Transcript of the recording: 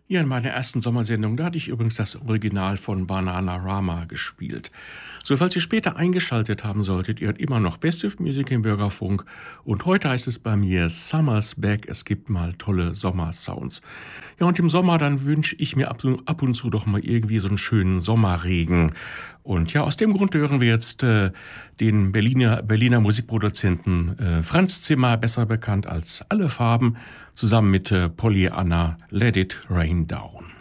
Ja, in meiner ersten Sommersendung, da hatte ich übrigens das Original von Bananarama gespielt. So, falls ihr später eingeschaltet haben solltet, ihr hört immer noch Best of Music im Bürgerfunk und heute heißt es bei mir Summer's Back, es gibt mal tolle Sommersounds. Ja, und im Sommer, dann wünsche ich mir ab und zu doch mal irgendwie so einen schönen Sommerregen. Und ja, aus dem Grund hören wir jetzt den Berliner Musikproduzenten Franz Zimmer, besser bekannt als Alle Farben, zusammen mit Pollyanna Let It Rain Down.